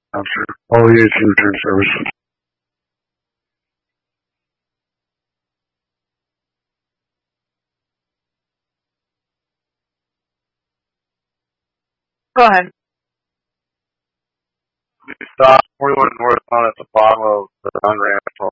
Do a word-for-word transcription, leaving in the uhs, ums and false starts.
After all the agents return service. Go ahead. We stopped. We're going northbound at the bottom of the on ramp